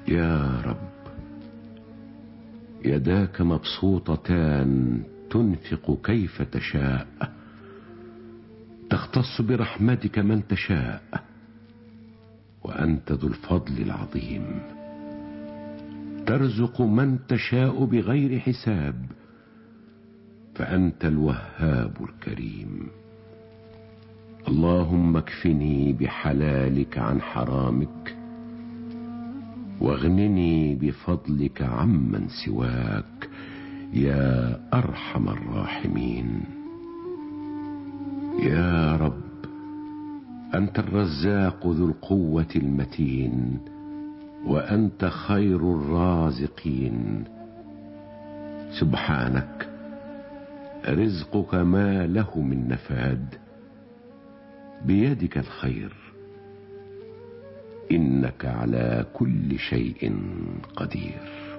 يا رب، يداك مبسوطتان تنفق كيف تشاء، تختص برحمتك من تشاء، وأنت ذو الفضل العظيم، ترزق من تشاء بغير حساب، فأنت الوهاب الكريم. اللهم اكفني بحلالك عن حرامك، واغنني بفضلك عمن سواك يا أرحم الراحمين. يا رب، أنت الرزاق ذو القوة المتين، وأنت خير الرازقين. سبحانك، رزقك ما له من نفاد، بيدك الخير، إنك على كل شيء قدير.